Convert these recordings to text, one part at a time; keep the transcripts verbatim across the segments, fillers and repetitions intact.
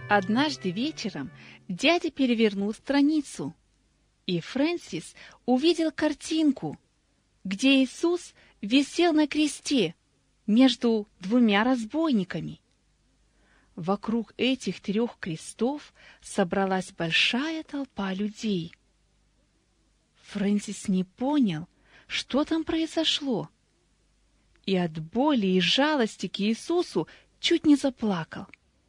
Однажды вечером дядя перевернул страницу, и Фрэнсис увидел картинку, где Иисус висел на кресте между двумя разбойниками. Вокруг этих трех крестов собралась большая толпа людей. Фрэнсис не понял, что там произошло, и от боли и жалости к Иисусу чуть не заплакал.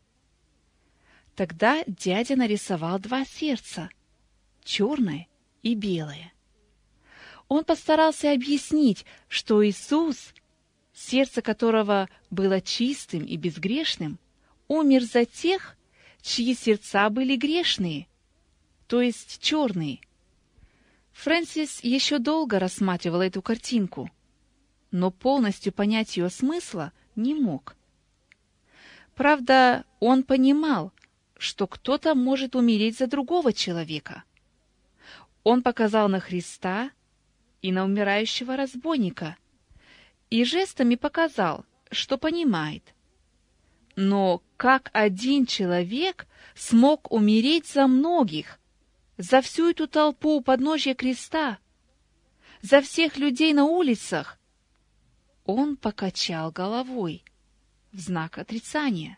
Тогда дядя нарисовал два сердца, черное и белое. Он постарался объяснить, что Иисус, сердце которого было чистым и безгрешным, умер за тех, чьи сердца были грешные, то есть черные. Фрэнсис еще долго рассматривал эту картинку, но полностью понять ее смысла не мог. Правда, он понимал, что кто-то может умереть за другого человека. Он показал на Христа и на умирающего разбойника и жестами показал, что понимает. Но как один человек смог умереть за многих, за всю эту толпу у подножия креста, за всех людей на улицах? Он покачал головой в знак отрицания.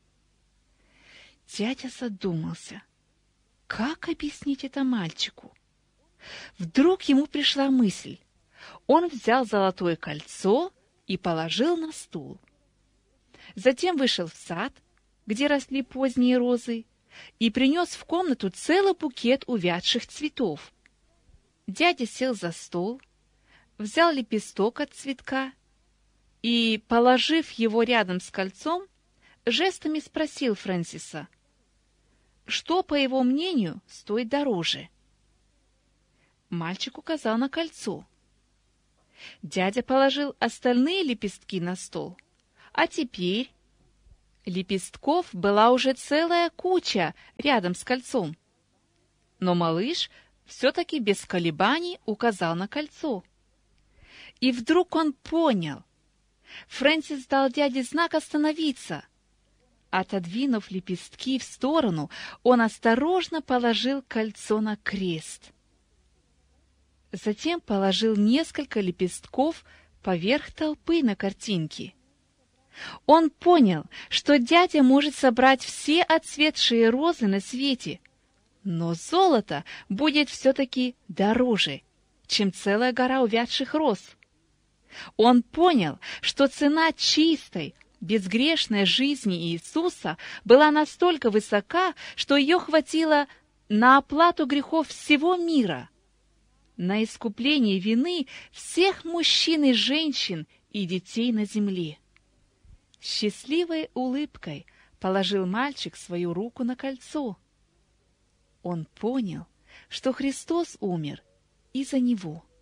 Дядя задумался, как объяснить это мальчику. Вдруг ему пришла мысль. Он взял золотое кольцо и положил на стул. Затем вышел в сад, где росли поздние розы, и принес в комнату целый букет увядших цветов. Дядя сел за стол, взял лепесток от цветка и, положив его рядом с кольцом, жестами спросил Фрэнсиса, что, по его мнению, стоит дороже. Мальчик указал на кольцо. Дядя положил остальные лепестки на стол, а теперь лепестков была уже целая куча рядом с кольцом. Но малыш все-таки без колебаний указал на кольцо. И вдруг он понял. Фрэнсис дал дяде знак остановиться. Отодвинув лепестки в сторону, он осторожно положил кольцо на крест. Затем положил несколько лепестков поверх толпы на картинке. Он понял, что дядя может собрать все отцветшие розы на свете, но золото будет все-таки дороже, чем целая гора увядших роз. Он понял, что цена чистой, безгрешной жизни Иисуса была настолько высока, что ее хватило на оплату грехов всего мира, на искупление вины всех мужчин и женщин и детей на земле. Счастливой улыбкой положил мальчик свою руку на кольцо. Он понял, что Христос умер и за него.